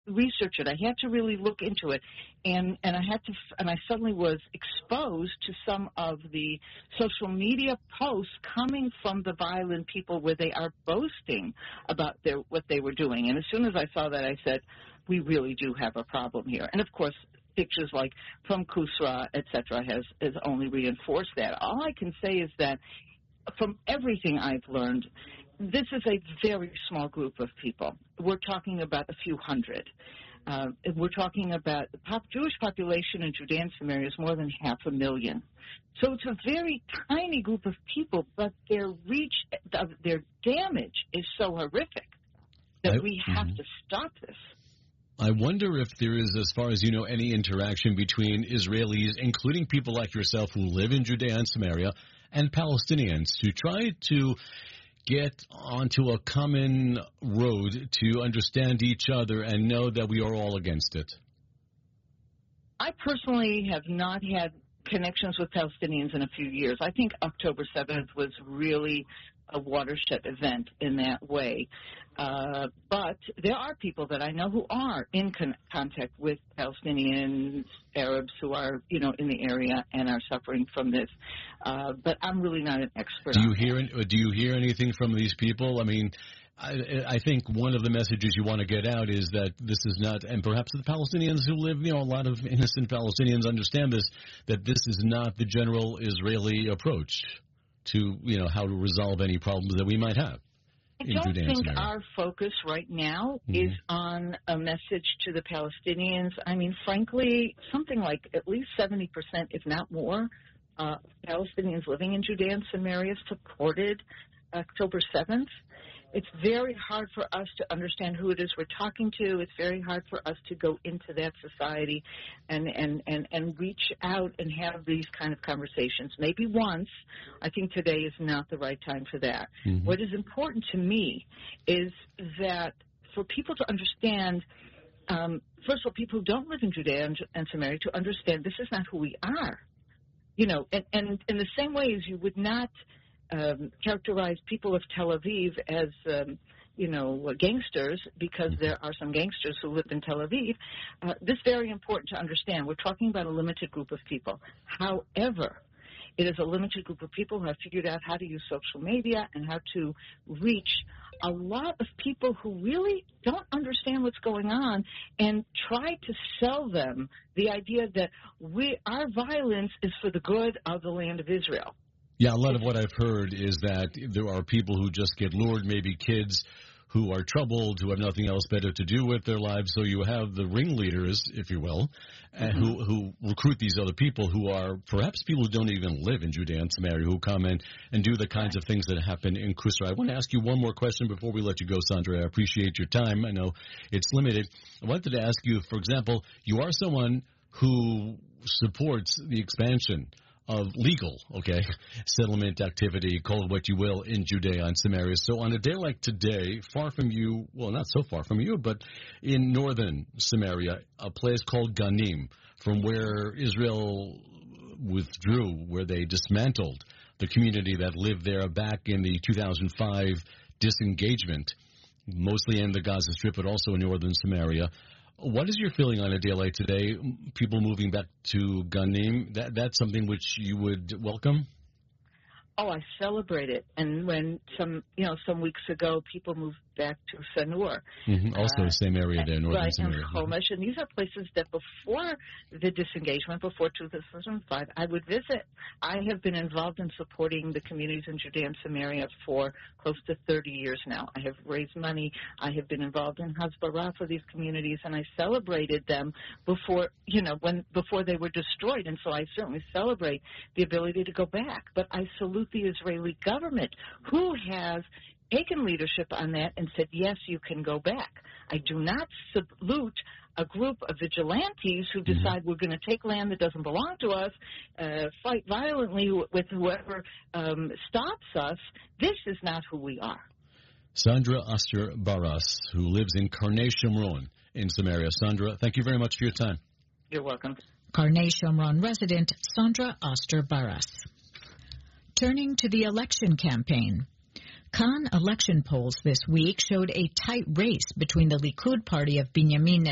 research it. I had to really look into it, and I suddenly was exposed to some of the social media posts coming from the violent people where they are boasting about what they were doing. And as soon as I saw that, I said, we really do have a problem here. And of course, pictures like from Kusra, etc., has only reinforced that. All I can say is that from everything I've learned, this is a very small group of people. We're talking about a few hundred. We're talking about the Jewish population in Judea and Samaria is more than 500,000. So it's a very tiny group of people, but their reach, their damage is so horrific that we have to stop this. I wonder if there is, as far as you know, any interaction between Israelis, including people like yourself who live in Judea and Samaria, and Palestinians to try to get onto a common road to understand each other and know that we are all against it. I personally have not had connections with Palestinians in a few years. I think October 7th was really a watershed event in that way. But there are people that I know who are in contact with Palestinians, Arabs who are, in the area and are suffering from this. But I'm really not an expert. Do you hear anything from these people? I mean, I think one of the messages you want to get out is that this is not, and perhaps the Palestinians who live, a lot of innocent Palestinians understand this, that this is not the general Israeli approach to, how to resolve any problems that we might have. I don't think our focus right now is on a message to the Palestinians. I mean, frankly, something like at least 70%, if not more, Palestinians living in Judea and Samaria supported October 7th. It's very hard for us to understand who it is we're talking to. It's very hard for us to go into that society and reach out and have these kind of conversations. Maybe once. I think today is not the right time for that. What is important to me is that for people to understand, first of all, people who don't live in Judea and Samaria, to understand this is not who we are. And in the same way as you would not characterize people of Tel Aviv as, gangsters, because there are some gangsters who live in Tel Aviv. This is very important to understand. We're talking about a limited group of people. However, it is a limited group of people who have figured out how to use social media and how to reach a lot of people who really don't understand what's going on and try to sell them the idea that our violence is for the good of the land of Israel. Yeah, a lot of what I've heard is that there are people who just get lured, maybe kids who are troubled, who have nothing else better to do with their lives. So you have the ringleaders, if you will, who recruit these other people who are perhaps people who don't even live in Judea and Samaria, who come in and do the kinds of things that happen in Kusra. I want to ask you one more question before we let you go, Sandra. I appreciate your time. I know it's limited. I wanted to ask you, for example, you are someone who supports the expansion of legal, settlement activity, call it what you will, in Judea and Samaria. So on a day like today, far from you, well, not so far from you, but in northern Samaria, a place called Ganim, from where Israel withdrew, where they dismantled the community that lived there back in the 2005 disengagement, mostly in the Gaza Strip, but also in northern Samaria. What is your feeling on a day like today, people moving back to Ganim? That's something which you would welcome? Oh, I celebrate it. And when some weeks ago, people moved back to Sanur. Also the same area there, northern Samaria. Right, and Chomesh. And these are places that before the disengagement, before 2005, I would visit. I have been involved in supporting the communities in Judea and Samaria for close to 30 years now. I have raised money. I have been involved in Hasbara for these communities, and I celebrated them before they were destroyed. And so I certainly celebrate the ability to go back. But I salute the Israeli government, who has taken leadership on that and said, yes, you can go back. I do not salute a group of vigilantes who decide we're going to take land that doesn't belong to us, fight violently with whoever stops us. This is not who we are. Sandra Oster Barras, who lives in Karnei Shomron in Samaria. Sandra, thank you very much for your time. You're welcome. Karnei Shomron resident Sandra Oster Barras. Turning to the election campaign. Kan election polls this week showed a tight race between the Likud party of Benjamin